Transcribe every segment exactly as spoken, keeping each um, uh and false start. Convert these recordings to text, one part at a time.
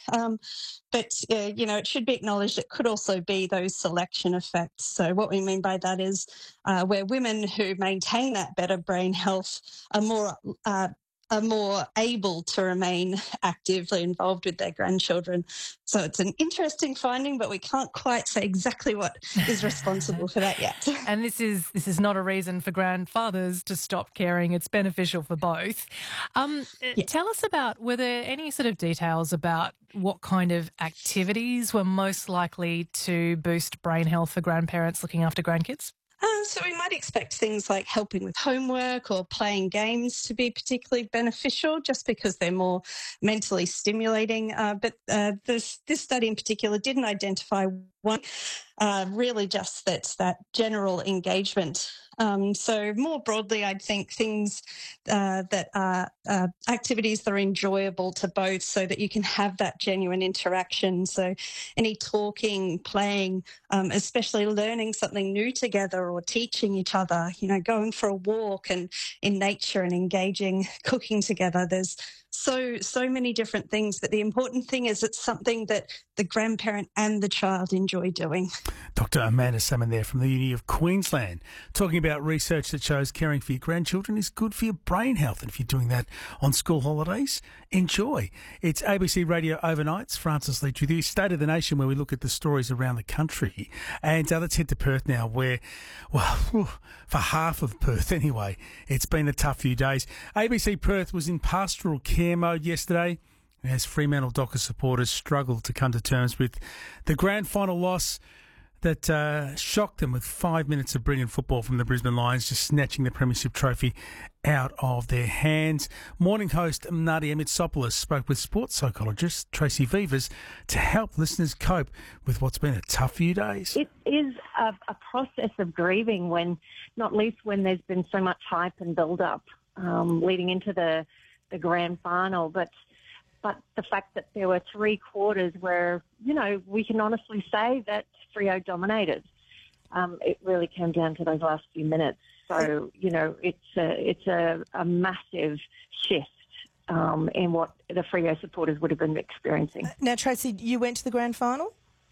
Um, but, uh, you know, it should be acknowledged it could also be those selection effects. So what we mean by that is uh, where women who maintain that better brain health are more uh, are more able to remain actively involved with their grandchildren. So it's an interesting finding, but we can't quite say exactly what is responsible for that yet. And this is this is not a reason for grandfathers to stop caring. It's beneficial for both. Um, Yeah. Tell us about, were there any sort of details about what kind of activities were most likely to boost brain health for grandparents looking after grandkids? Uh, so we might expect things like helping with homework or playing games to be particularly beneficial just because they're more mentally stimulating. Uh, but uh, this, this study in particular didn't identify one, uh, really just that, that general engagement. Um, so more broadly, I'd think things uh, that are uh, activities that are enjoyable to both so that you can have that genuine interaction. So any talking, playing, um, especially learning something new together or teaching each other, you know, going for a walk and in nature and engaging, cooking together. There's so, so many different things, but the important thing is it's something that the grandparent and the child enjoy doing. Doctor Amanda Salmon there from the Uni of Queensland, talking about research that shows caring for your grandchildren is good for your brain health. And if you're doing that on school holidays, enjoy. It's A B C Radio Overnights. Francis Leach with you. State of the Nation, where we look at the stories around the country. And uh, let's head to Perth now, where, well, for half of Perth anyway, it's been a tough few days. A B C Perth was in pastoral care mode yesterday as Fremantle Dockers supporters struggled to come to terms with the grand final loss that uh, shocked them with five minutes of brilliant football from the Brisbane Lions, just snatching the premiership trophy out of their hands. Morning host Nadia Mitsopoulos spoke with sports psychologist Tracy Vivas to help listeners cope with what's been a tough few days. It is a, a process of grieving, when, not least when there's been so much hype and build-up um, leading into the, the grand final. But But the fact that there were three quarters where, you know, we can honestly say that Freo dominated. Um, it really came down to those last few minutes. So, you know, it's a, it's a, a massive shift um, in what the Freo supporters would have been experiencing. Now, Tracy, you went to the grand final?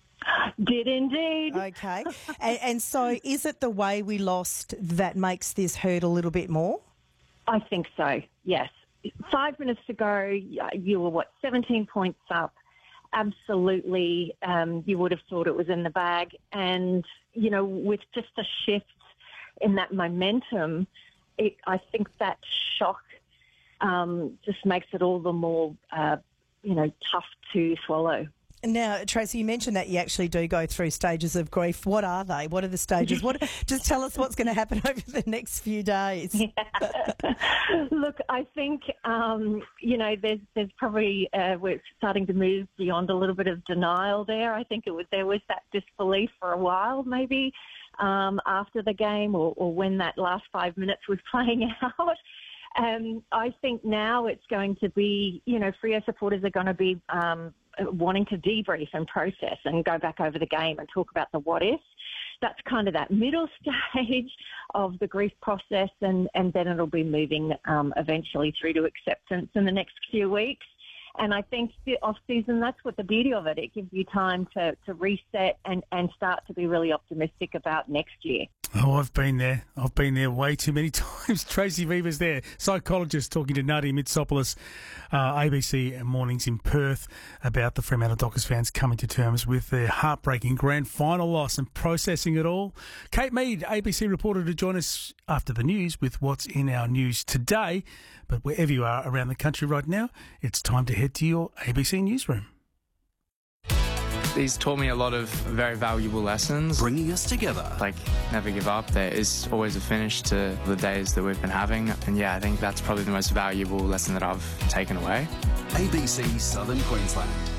Did indeed. Okay. and, and so is it the way we lost that makes this hurt a little bit more? I think so, yes. Five minutes to go, you were, what, seventeen points up. Absolutely, um, you would have thought it was in the bag. And, you know, with just a shift in that momentum, it, I think that shock um, just makes it all the more, uh, you know, tough to swallow. Now, Tracy, you mentioned that you actually do go through stages of grief. What are they? What are the stages? What? Just tell us what's going to happen over the next few days. Yeah. Look, I think, um, you know, there's there's probably, uh, we're starting to move beyond a little bit of denial there. I think it was there was that disbelief for a while, maybe, um, after the game or, or when that last five minutes was playing out. Um, I think now it's going to be, you know, Freo supporters are going to be um, wanting to debrief and process and go back over the game and talk about the what ifs. That's kind of that middle stage of the grief process, and, and then it'll be moving um, eventually through to acceptance in the next few weeks. And I think the off-season, that's what the beauty of it. It gives you time to, to reset and, and start to be really optimistic about next year. Oh, I've been there. I've been there way too many times. Tracy Vivas there, psychologist, talking to Nadia Mitsopoulos, uh, A B C Mornings in Perth, about the Fremantle Dockers fans coming to terms with their heartbreaking grand final loss and processing it all. Kate Mead, A B C reporter, to join us after the news with what's in our news today. But wherever you are around the country right now, it's time to head to your A B C newsroom. He's taught me a lot of very valuable lessons. Bringing us together. Like, never give up. There is always a finish to the days that we've been having. And yeah, I think that's probably the most valuable lesson that I've taken away. A B C Southern Queensland.